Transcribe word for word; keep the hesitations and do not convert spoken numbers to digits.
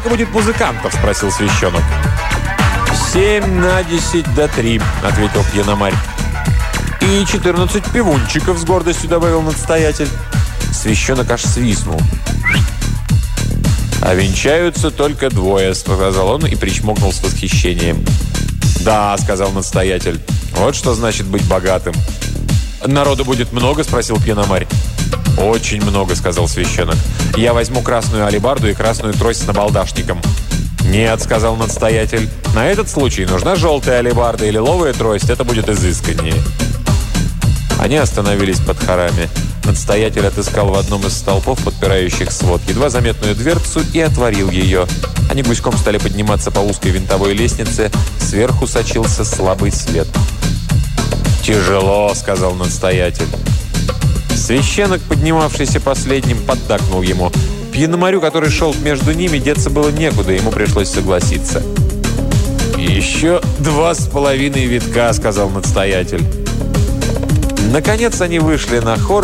будет музыкантов?» – спросил священок. «Семь на десять до три», – ответил Пьяномарь. «И четырнадцать пивунчиков», – с гордостью добавил настоятель. Священок аж свистнул. «А венчаются только двое», – сказал он и причмокнул с восхищением. «Да», – сказал настоятель, – «вот что значит быть богатым». «Народу будет много?» – спросил Пьяномарь. «Очень много», – сказал священок. «Я возьму красную алебарду и красную трость с набалдашником». «Нет», – сказал настоятель, – «на этот случай нужна желтая алебарда и лиловая трость, это будет изысканнее». Они остановились под хорами. Настоятель отыскал в одном из столпов, подпирающих свод, едва заметную дверцу и отворил ее. Они гуськом стали подниматься по узкой винтовой лестнице. Сверху сочился слабый свет. «Тяжело», — сказал настоятель. Священок, поднимавшийся последним, поддакнул ему. Пьяномарю, который шел между ними, деться было некуда, ему пришлось согласиться. «Еще два с половиной витка», — сказал настоятель. Наконец они вышли на хор.